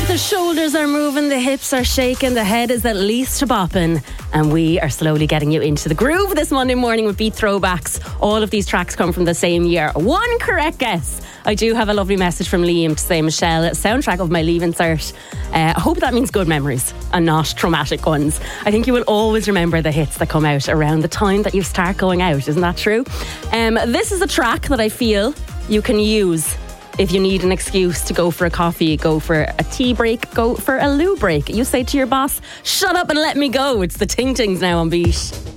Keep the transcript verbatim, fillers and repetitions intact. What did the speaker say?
The shoulders are moving, the hips are shaking, the head is at least bopping, and we are slowly getting you into the groove this Monday morning with Beat Throwbacks. All of these tracks come from the same year. One correct guess. I do have a lovely message from Liam to say, Michelle, soundtrack of my Leaving Cert. Uh, I hope that means good memories and not traumatic ones. I think you will always remember the hits that come out around the time that you start going out. Isn't that true? Um, this is a track that I feel you can use if you need an excuse to go for a coffee, go for a tea break, go for a loo break. You say to your boss, shut up and let me go. It's the Ting Tings now on Beat.